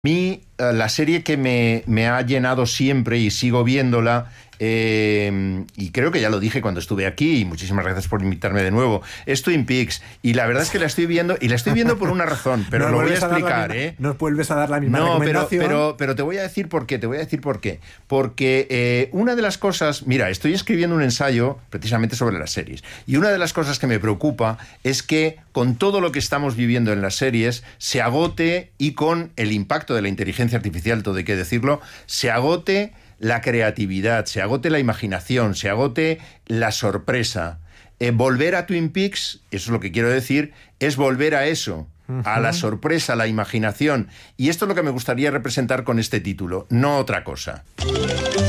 mí, la serie que me ha llenado siempre y sigo viéndola, y creo que ya lo dije cuando estuve aquí, y muchísimas gracias por invitarme de nuevo, es Twin Peaks. Y la verdad es que la estoy viendo, y la estoy viendo por una razón, pero lo voy a explicar, ¿eh? Nos vuelves a dar la misma No, recomendación. pero te voy a decir por qué, Porque una de las cosas... Mira, estoy escribiendo un ensayo precisamente sobre las series. Y una de las cosas que me preocupa es que con todo lo que estamos viviendo en las series se agote, y con el impacto de la inteligencia artificial, todo hay que decirlo, se agote la creatividad, se agote la imaginación, se agote la sorpresa. Volver a Twin Peaks, eso es lo que quiero decir, es volver a eso, a la sorpresa, a la imaginación. Y esto es lo que me gustaría representar con este título, no otra cosa.